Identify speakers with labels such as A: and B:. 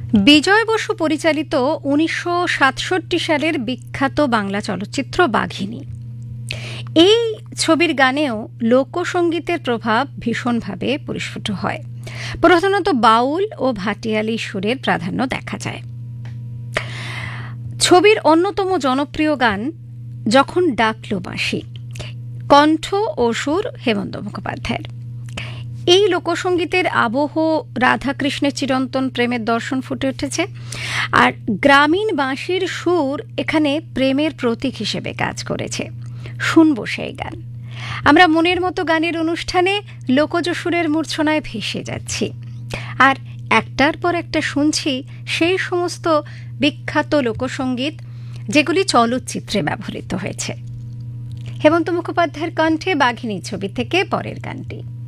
A: বিজয় বসু পরিচালিত ১৯৬৭ সালের বিখ্যাত বাংলা চলচ্চিত্র বাঘিনী। এই ছবির গানেও লোকসঙ্গীতের প্রভাব ভীষণভাবে পরিস্ফুট হয়। প্রধানত বাউল ও ভাটিয়ালি সুরের প্রাধান্য দেখা যায়। ছবির অন্যতম জনপ্রিয় গান যখন ডাকলো বাঁশি, কণ্ঠ ও সুর হেমন্ত মুখোপাধ্যায়ের। এই লোকসঙ্গীতের আবহ রাধাকৃষ্ণের চিরন্তন প্রেমের দর্শন ফুটে উঠেছে, আর গ্রামীণ বাঁশির সুর এখানে প্রেমের প্রতীক হিসেবে কাজ করেছে। শুনবো সেই গান। আমরা মনের মতো গানের অনুষ্ঠানে লোকজ সুরের মূর্ছনায় ভেসে যাচ্ছি, আর একটার পর একটা শুনছি সেই সমস্ত বিখ্যাত লোকসঙ্গীত যেগুলি চলচ্চিত্রে ব্যবহৃত হয়েছে। হেমন্ত মুখোপাধ্যায়ের কণ্ঠে বাঘিনী ছবি থেকে পরের গানটি।